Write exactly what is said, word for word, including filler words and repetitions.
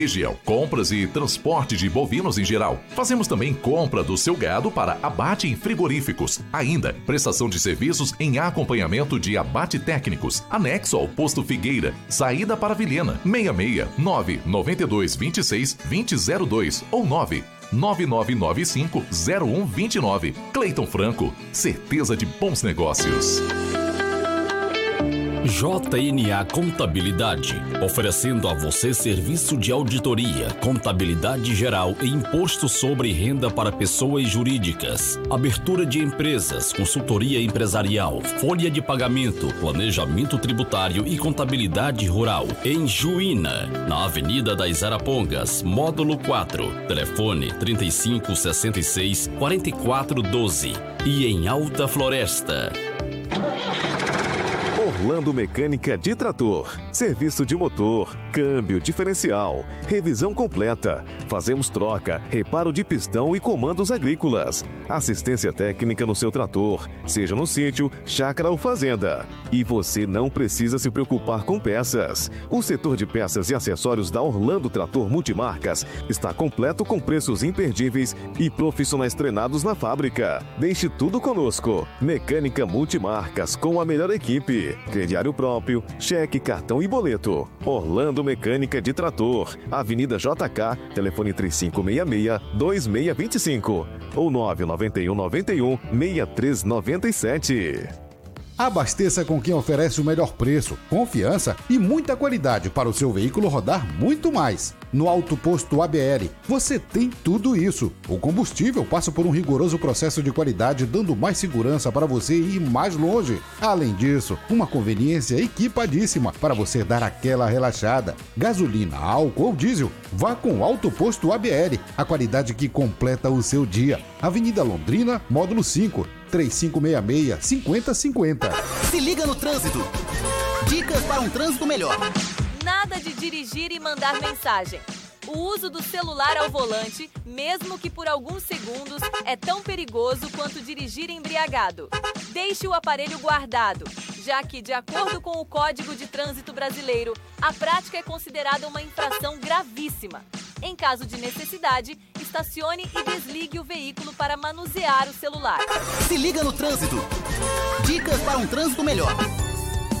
região, compras e transporte de bovinos em geral. Fazemos também compra do seu gado para abate em frigoríficos. Ainda, prestação de serviços em acompanhamento de abate técnicos, anexo ao posto Figueira, saída para Vilhena, seis seis nove nove dois dois seis dois zero zero dois ou nove nove nove nove cinco zero um dois nove. Cleiton Franco, certeza de bons negócios. J N A Contabilidade, oferecendo a você serviço de auditoria, contabilidade geral e imposto sobre renda para pessoas jurídicas, abertura de empresas, consultoria empresarial, folha de pagamento, planejamento tributário e contabilidade rural. Em Juína, na Avenida das Arapongas, módulo quatro, telefone trinta e cinco, sessenta e seis, quarenta e quatro, doze. E em Alta Floresta, Orlando Mecânica de Trator. Serviço de motor, câmbio, diferencial, revisão completa. Fazemos troca, reparo de pistão e comandos agrícolas. Assistência técnica no seu trator, seja no sítio, chácara ou fazenda. E você não precisa se preocupar com peças. O setor de peças e acessórios da Orlando Trator Multimarcas está completo com preços imperdíveis e profissionais treinados na fábrica. Deixe tudo conosco. Mecânica Multimarcas com a melhor equipe. Crediário próprio, cheque, cartão e boleto. Orlando Mecânica de Trator. Avenida J K, telefone três cinco seis seis, dois seis dois cinco ou nove nove um nove um, seis três nove sete. Abasteça com quem oferece o melhor preço, confiança e muita qualidade para o seu veículo rodar muito mais. No Auto Posto A B L, você tem tudo isso. O combustível passa por um rigoroso processo de qualidade, dando mais segurança para você ir mais longe. Além disso, uma conveniência equipadíssima para você dar aquela relaxada. Gasolina, álcool ou diesel, vá com o Auto Posto A B L, a qualidade que completa o seu dia. Avenida Londrina, módulo cinco, três cinco seis seis, cinco zero cinco zero. Se liga no trânsito. Dicas para um trânsito melhor. Nada de dirigir e mandar mensagem. O uso do celular ao volante, mesmo que por alguns segundos, é tão perigoso quanto dirigir embriagado. Deixe o aparelho guardado, já que, de acordo com o Código de Trânsito Brasileiro, a prática é considerada uma infração gravíssima. Em caso de necessidade, estacione e desligue o veículo para manusear o celular. Se liga no trânsito. Dicas para um trânsito melhor.